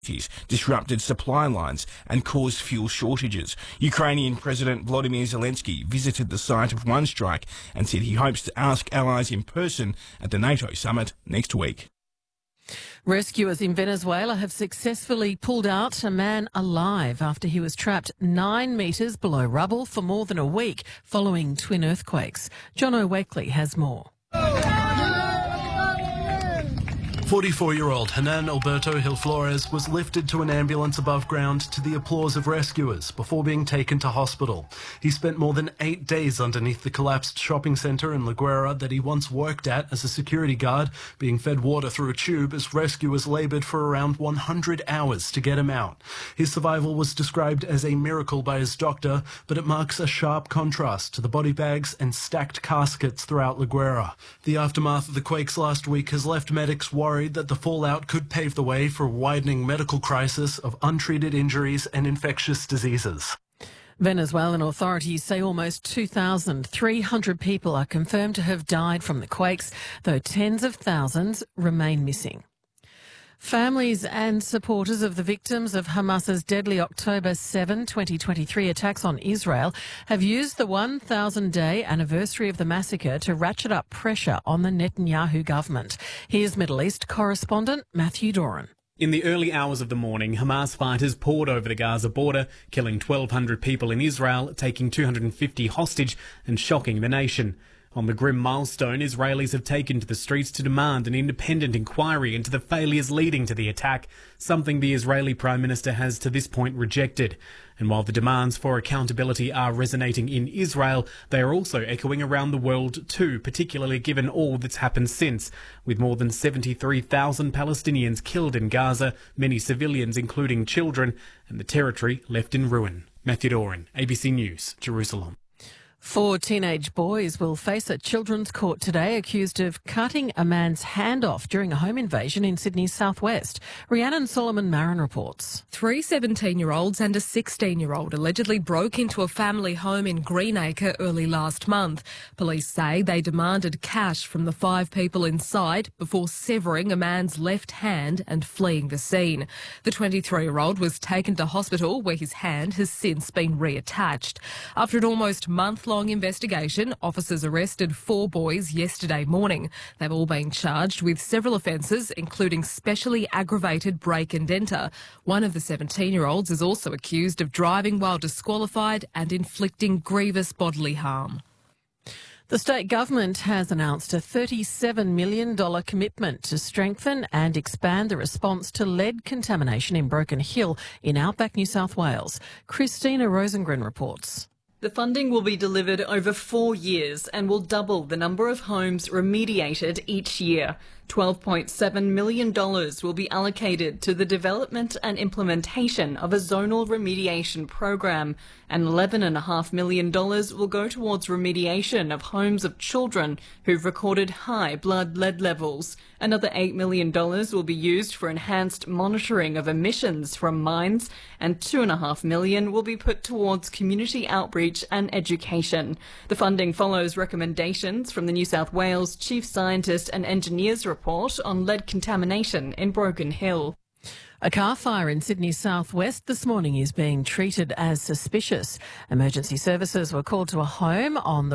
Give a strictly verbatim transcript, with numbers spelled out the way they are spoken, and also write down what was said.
disrupted supply lines and caused fuel shortages. Ukrainian President Volodymyr Zelensky visited the site of one strike and said he hopes to ask allies in person at the NATO summit next week. Rescuers in Venezuela have successfully pulled out a man alive after he was trapped nine metres below rubble for more than a week following twin earthquakes. John O'Wakely has more. forty-four-year-old Hernan Alberto Gil Flores was lifted to an ambulance above ground to the applause of rescuers before being taken to hospital. He spent more than eight days underneath the collapsed shopping centre in La Guera that he once worked at as a security guard, being fed water through a tube as rescuers laboured for around one hundred hours to get him out. His survival was described as a miracle by his doctor, but it marks a sharp contrast to the body bags and stacked caskets throughout La Guera. The aftermath of the quakes last week has left medics worried that the fallout could pave the way for a widening medical crisis of untreated injuries and infectious diseases. Venezuelan authorities say almost two thousand three hundred people are confirmed to have died from the quakes, though tens of thousands remain missing. Families and supporters of the victims of Hamas's deadly October seventh, twenty twenty-three attacks on Israel have used the one thousand day anniversary of the massacre to ratchet up pressure on the Netanyahu government. Here's Middle East correspondent Matthew Doran. In the early hours of the morning, Hamas fighters poured over the Gaza border, killing twelve hundred people in Israel, taking two hundred fifty hostage and shocking the nation. On the grim milestone, Israelis have taken to the streets to demand an independent inquiry into the failures leading to the attack, something the Israeli Prime Minister has to this point rejected. And while the demands for accountability are resonating in Israel, they are also echoing around the world too, particularly given all that's happened since, with more than seventy-three thousand Palestinians killed in Gaza, many civilians including children, and the territory left in ruin. Matthew Doran, A B C News, Jerusalem. Four teenage boys will face a children's court today accused of cutting a man's hand off during a home invasion in Sydney's southwest. Rhiannon Solomon-Marin reports. Three seventeen-year-olds and a sixteen-year-old allegedly broke into a family home in Greenacre early last month. Police say they demanded cash from the five people inside before severing a man's left hand and fleeing the scene. The twenty-three-year-old was taken to hospital where his hand has since been reattached. After an almost month-long long investigation, officers arrested four boys yesterday morning. They've all been charged with several offences, including specially aggravated break and enter. One of the seventeen-year-olds is also accused of driving while disqualified and inflicting grievous bodily harm. The state government has announced a thirty-seven million dollars commitment to strengthen and expand the response to lead contamination in Broken Hill in outback New South Wales. Christina Rosengren reports. The funding will be delivered over four years and will double the number of homes remediated each year. twelve point seven million dollars will be allocated to the development and implementation of a zonal remediation program, and eleven point five million dollars will go towards remediation of homes of children who've recorded high blood lead levels. Another eight million dollars will be used for enhanced monitoring of emissions from mines, and two point five million dollars will be put towards community outreach and education. The funding follows recommendations from the New South Wales Chief Scientist and Engineers report on lead contamination in Broken Hill. A car fire in Sydney's southwest this morning is being treated as suspicious. Emergency services were called to a home on the